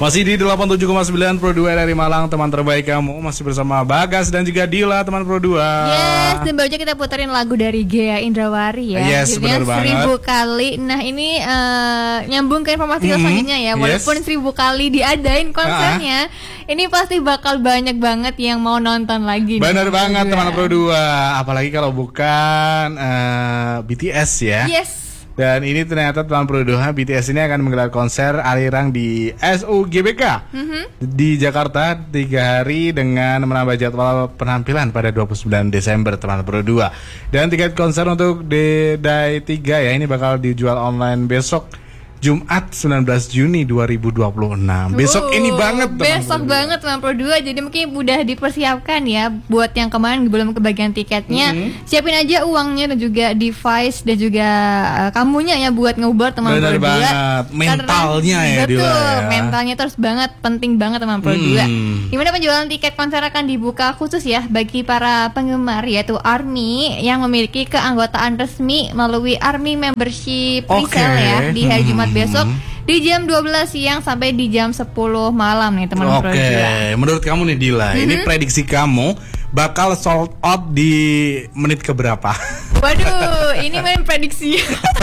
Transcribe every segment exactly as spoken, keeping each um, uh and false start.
Masih di delapan puluh tujuh koma sembilan Pro dua dari Malang, teman terbaik kamu. Masih bersama Bagas dan juga Dila, teman Pro dua. Yes, dan baru aja kita puterin lagu dari Ghea Indrawari ya. Yes, benar banget. Seribu kali. Nah ini uh, nyambung ke informasi mm-hmm. selanjutnya ya. Walaupun yes. seribu kali diadain konsernya, uh-huh. ini pasti bakal banyak banget yang mau nonton lagi. Bener nih, banget teman Pro dua. Apalagi kalau bukan uh, B T S ya. Yes. Dan ini ternyata teman Pro dua, B T S ini akan menggelar konser Alirang di S U G B K mm-hmm. di Jakarta tiga hari dengan menambah jadwal penampilan pada dua puluh sembilan Desember teman Pro dua. Dan tiket konser untuk D-Day tiga ya ini bakal dijual online besok Jumat sembilan belas Juni dua ribu dua puluh enam. Besok uh, ini banget teman Besok banget teman Pro dua. Jadi mungkin udah dipersiapkan ya buat yang kemarin belum kebagian tiketnya. Mm-hmm. Siapin aja uangnya dan juga device dan juga uh, kamunya ya buat ngubar teman Pro dua. Benar banget. Mentalnya karena, ya betul, ya. mentalnya terus banget penting banget teman Pro dua. Hmm. Dimana penjualan tiket konser akan dibuka khusus ya bagi para penggemar yaitu ARMY yang memiliki keanggotaan resmi melalui ARMY Membership Presale okay. ya di hari Jumat besok di jam dua belas siang sampai di jam sepuluh malam nih teman Pro dua. Oke, menurut kamu nih Dila, mm-hmm. ini prediksi kamu bakal sold out di menit keberapa? Waduh, ini main prediksi.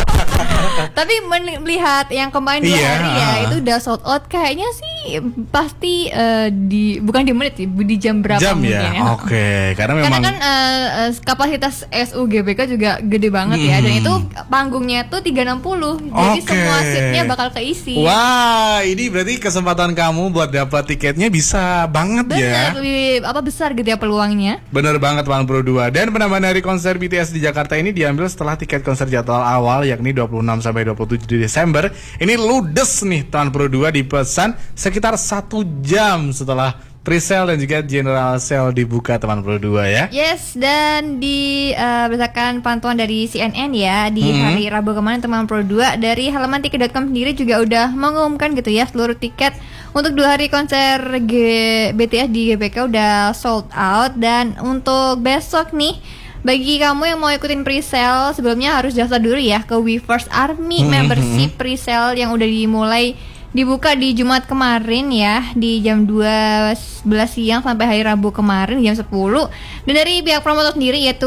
Tapi melihat yang kemarin dua iya. hari ya, itu udah sold out kayaknya sih pasti uh, di bukan di menit sih, di jam berapa jam mungkin ya. ya. Oke, okay. Karena memang Karena kan uh, kapasitas S U G B K juga gede banget hmm. ya, dan itu panggungnya tuh tiga ratus enam puluh. Jadi okay. semua seatnya bakal keisi. Wah, ini berarti kesempatan kamu buat dapat tiketnya bisa banget Bener, ya. Lebih apa besar gitu ya peluangnya. Bener banget teman Pro dua. Dan penambahan dari konser B T S di Jakarta ini diambil setelah tiket konser jadwal awal yakni dua puluh enam sampai dua puluh tujuh Desember ini ludes nih teman Pro dua dipesan sekitar satu jam setelah pre-sale dan juga general sale dibuka teman Pro dua ya. Yes, dan di uh, berdasarkan pantauan dari C N N ya di hmm. hari Rabu kemarin teman Pro dua dari halaman tiket dot com sendiri juga udah mengumumkan gitu ya seluruh tiket untuk dua hari konser G B T S di G B K udah sold out. Dan untuk besok nih bagi kamu yang mau ikutin pre-sale sebelumnya harus daftar dulu ya ke Weverse ARMY hmm. Membership pre-sale yang udah dimulai dibuka di Jumat kemarin ya di jam dua belas siang sampai hari Rabu kemarin jam sepuluh. Dan dari pihak promotor sendiri yaitu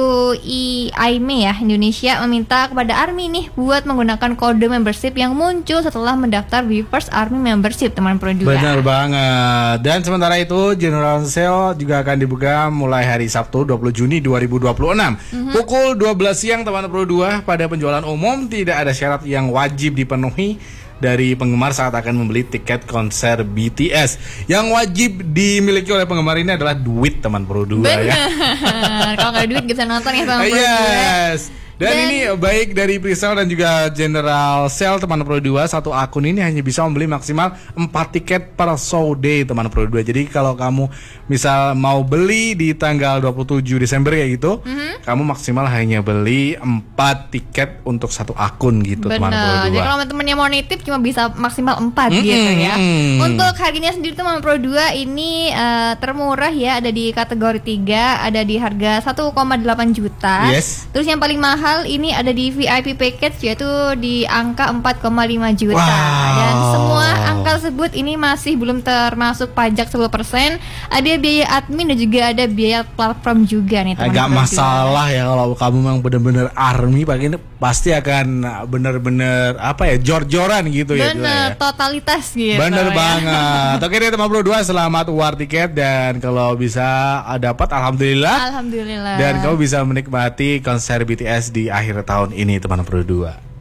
I A I M E ya Indonesia meminta kepada ARMY nih buat menggunakan kode membership yang muncul setelah mendaftar Weverse ARMY Membership teman Pro dua. Benar banget. Dan sementara itu general sale juga akan dibuka mulai hari Sabtu dua puluh Juni dua ribu dua puluh enam mm-hmm. pukul dua belas siang teman Pro dua. Pada penjualan umum tidak ada syarat yang wajib dipenuhi dari penggemar saat akan membeli tiket konser B T S. Yang wajib dimiliki oleh penggemar ini adalah duit teman Pro dua. Bener. Ya. Kalau nggak duit bisa nonton ya teman Pro dua. Yes. Dan, dan ini baik dari pre-sale dan juga general sale teman Pro dua, satu akun ini hanya bisa membeli maksimal empat tiket per show day teman Pro dua. Jadi kalau kamu misal mau beli di tanggal dua puluh tujuh Desember kayak gitu, mm-hmm. kamu maksimal hanya beli empat tiket untuk satu akun gitu. Bener. Teman Pro dua. Jadi kalau temennya mau nitip cuma bisa maksimal empat mm-hmm. gitu ya. Untuk harganya sendiri teman Pro dua ini uh, termurah ya, ada di kategori tiga, ada di harga satu koma delapan juta. Yes. Terus yang paling mahal ini ada di V I P package yaitu di angka empat koma lima juta. Wow. Dan semua angka tersebut ini masih belum termasuk pajak sepuluh persen. Ada biaya admin dan juga ada biaya platform juga nih teman-teman. Agak masalah ya kalau kamu memang benar-benar ARMY ini pasti akan benar-benar apa ya jor-joran gitu ya. Bener, totalitas gitu. Bener ya. banget. Oke deh teman Pro dua, selamat war tiket dan kalau bisa dapat alhamdulillah. Alhamdulillah. Dan kamu bisa menikmati konser B T S di akhir tahun ini teman Pro dua.